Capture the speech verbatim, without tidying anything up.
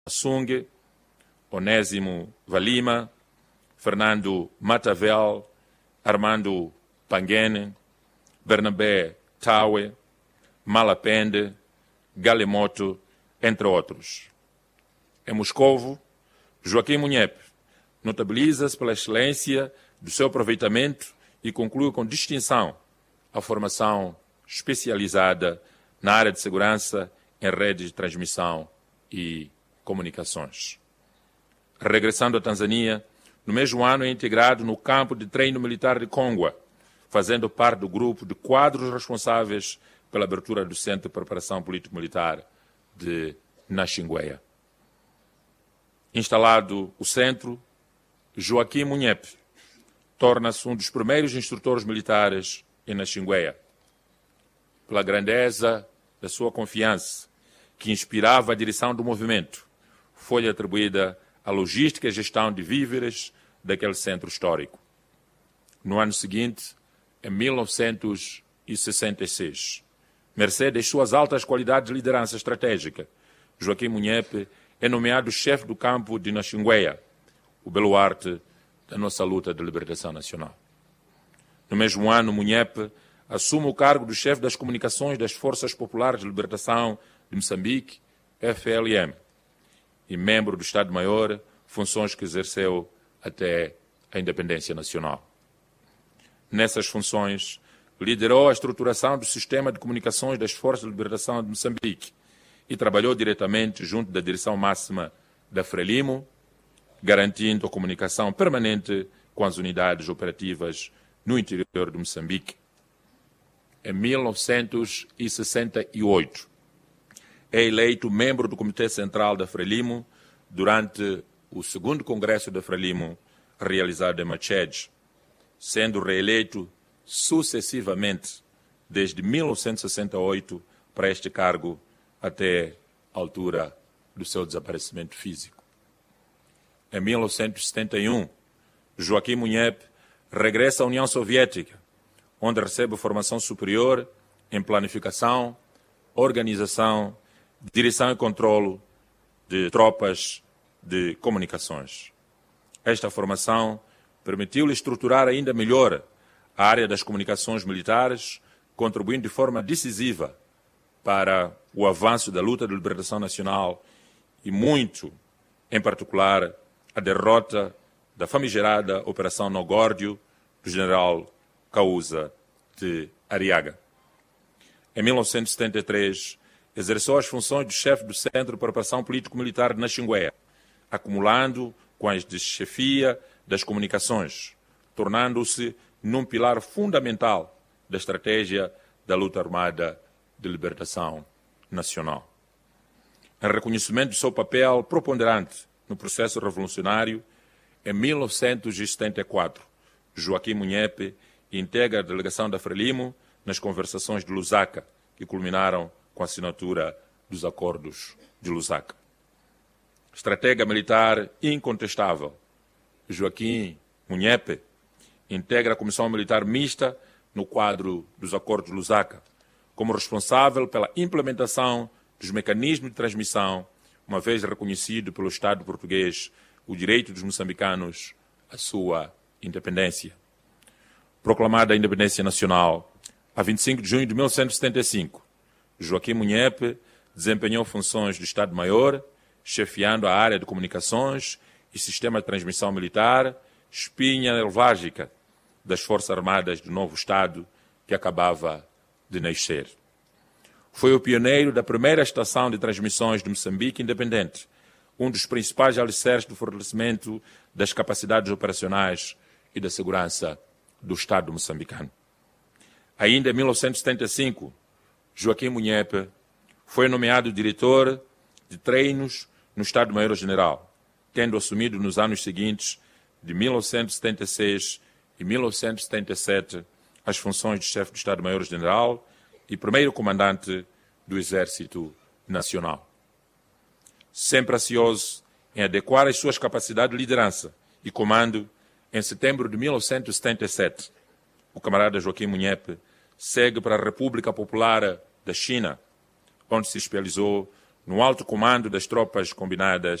Sung, Onésimo Valima, Fernando Matavel, Armando Panguene, Bernabé Taue, Malapende, Galemoto, entre outros. Em Moscovo, Joaquim Munhep notabiliza-se pela excelência do seu aproveitamento e conclui com distinção a formação especializada na área de segurança em redes de transmissão e comunicações. Regressando à Tanzânia, no mesmo ano é integrado no campo de treino militar de Kongwa, fazendo parte do grupo de quadros responsáveis pela abertura do Centro de Preparação Político-Militar de Naxingueia. Instalado o centro, Joaquim Munhep torna-se um dos primeiros instrutores militares em Naxingueia. Pela grandeza da sua confiança, que inspirava a direção do movimento, foi atribuída a logística e gestão de víveres daquele centro histórico. No ano seguinte, em mil novecentos e sessenta e seis, mercê das suas altas qualidades de liderança estratégica, Joaquim Munhep é nomeado chefe do campo de Naxingueia, o baluarte da nossa luta de libertação nacional. No mesmo ano, Munhep assume o cargo do chefe das comunicações das Forças Populares de Libertação de Moçambique, F L M, e membro do Estado-Maior, funções que exerceu até a independência nacional. Nessas funções, liderou a estruturação do sistema de comunicações das Forças de Libertação de Moçambique e trabalhou diretamente junto da direção máxima da Frelimo, garantindo a comunicação permanente com as unidades operativas no interior de Moçambique. Em mil novecentos e sessenta e oito, é eleito membro do Comitê Central da Frelimo durante o segundo Congresso da Frelimo, realizado em Machede, sendo reeleito sucessivamente desde mil novecentos e sessenta e oito para este cargo até a altura do seu desaparecimento físico. Em mil novecentos e setenta e um, Joaquim Munhep regressa à União Soviética, onde recebe formação superior em planificação, organização, direção e controle de tropas de comunicações. Esta formação permitiu-lhe estruturar ainda melhor a área das comunicações militares, contribuindo de forma decisiva para o avanço da luta de libertação nacional e muito, em particular, a derrota da famigerada Operação Nogórdio do general Causa de Arriaga. Em mil novecentos e setenta e três, exerceu as funções de chefe do Centro de Preparação Político-Militar de Naxingueia, acumulando com as de chefia das comunicações, tornando-se num pilar fundamental da estratégia da luta armada de libertação nacional. Em reconhecimento do seu papel preponderante no processo revolucionário, em mil novecentos e setenta e quatro, Joaquim Munhep integra a delegação da Frelimo nas conversações de Lusaka, que culminaram com a assinatura dos acordos de Lusaka. Estratega militar incontestável, Joaquim Munhep integra a Comissão Militar Mista no quadro dos acordos de Lusaka, como responsável pela implementação dos mecanismos de transmissão, uma vez reconhecido pelo Estado português o direito dos moçambicanos à sua independência. Proclamada a independência nacional, a vinte e cinco de junho de mil novecentos e setenta e cinco, Joaquim Munhep desempenhou funções de Estado-Maior, chefiando a área de comunicações e sistema de transmissão militar, espinha nevrálgica das Forças Armadas do novo Estado que acabava de nascer. Foi o pioneiro da primeira estação de transmissões de Moçambique independente, um dos principais alicerces do fortalecimento das capacidades operacionais e da segurança do Estado moçambicano. Ainda em mil novecentos e setenta e cinco, Joaquim Munhep foi nomeado diretor de treinos no Estado-Maior-General, tendo assumido nos anos seguintes, de mil novecentos e setenta e seis e mil novecentos e setenta e sete, as funções de chefe do Estado-Maior-General e primeiro comandante do Exército Nacional. Sempre ansioso em adequar as suas capacidades de liderança e comando, em setembro de mil novecentos e setenta e sete, o camarada Joaquim Munhep segue para a República Popular da China, onde se especializou no alto comando das tropas combinadas